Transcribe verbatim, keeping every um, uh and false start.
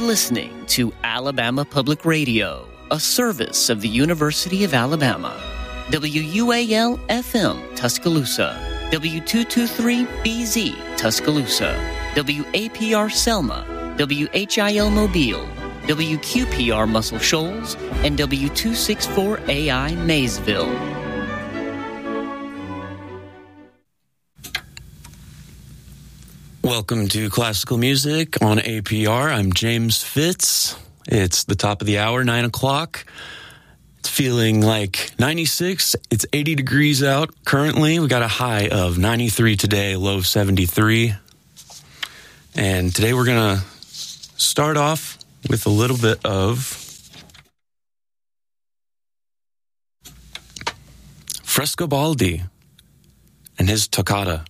listening to Alabama Public Radio, a service of the University of Alabama. W U A L F M Tuscaloosa, W two twenty-three B Z Tuscaloosa, W A P R Selma, W H I L Mobile, W Q P R Muscle Shoals, and W two sixty-four A I Maysville. Welcome to Classical Music on A P R. I'm James Fitz. It's the top of the hour, nine o'clock. It's feeling like ninety-six. It's eighty degrees out currently. We got a high of ninety-three today, low of seventy-three. And today we're going to start off with a little bit of Frescobaldi and his toccata.